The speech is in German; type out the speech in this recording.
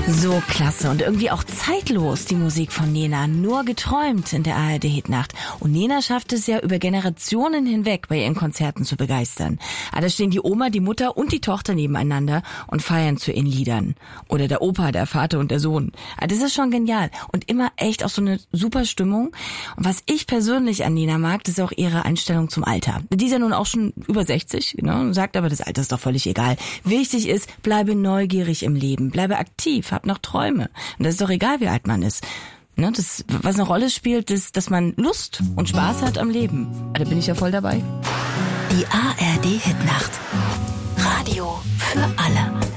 So klasse und irgendwie auch zeitlos, die Musik von Nena. Nur geträumt in der ARD-Hitnacht. Und Nena schafft es ja über Generationen hinweg bei ihren Konzerten zu begeistern. Da stehen die Oma, die Mutter und die Tochter nebeneinander und feiern zu ihren Liedern. Oder der Opa, der Vater und der Sohn. Das ist schon genial. Und immer echt auch so eine super Stimmung. Und was ich persönlich an Nena mag, das ist auch ihre Einstellung zum Alter. Die ist ja nun auch schon über 60, ne? Sagt aber, das Alter ist doch völlig egal. Wichtig ist, bleibe neugierig im Leben, bleibe aktiv, hab noch Träume. Und das ist doch egal, wie alt man ist. Ne, das, was eine Rolle spielt, ist, dass man Lust und Spaß hat am Leben. Da bin ich ja voll dabei. Die ARD Hitnacht. Radio für alle.